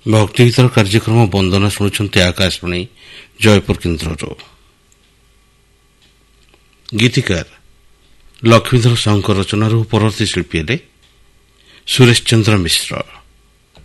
ଭକ୍ତିଗୀତର କାର୍ଯ୍ୟକ୍ରମ ବନ୍ଦନା ଶୁଣୁଛନ୍ତି ଆକାଶବାଣୀ ଜୟପୁର କେନ୍ଦ୍ରରୁ। ଗୀତିକାର ଲକ୍ଷ୍ମୀଧର ସାହୁଙ୍କ ରଚନାରୁ ପରବର୍ତ୍ତୀ ଶିଳ୍ପୀ ହେଲେ ସୁରେଶ ଚନ୍ଦ୍ର ମିଶ୍ର।